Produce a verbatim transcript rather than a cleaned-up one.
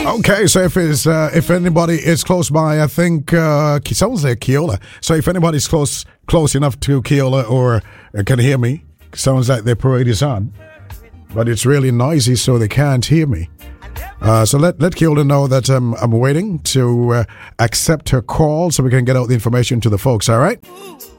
Okay, so if it's uh, if anybody is close by, I think uh, someone say Keola. So if anybody's close close enough to Keola or uh, can hear me, sounds like their parade is on, but it's really noisy, so they can't hear me. Uh, so let let Keola know that um, I'm waiting to uh, accept her call, so we can get out the information to the folks. All right.